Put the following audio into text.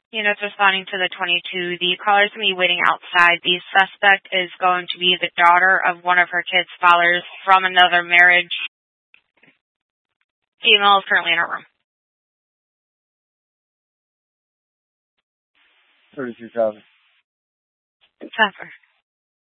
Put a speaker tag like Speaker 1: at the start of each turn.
Speaker 1: Units responding to the 22. The caller's going to be waiting outside. The suspect is going to be the daughter of one of her kids' fathers from another marriage. Female is currently in her room.
Speaker 2: 32,000.
Speaker 1: Suffer.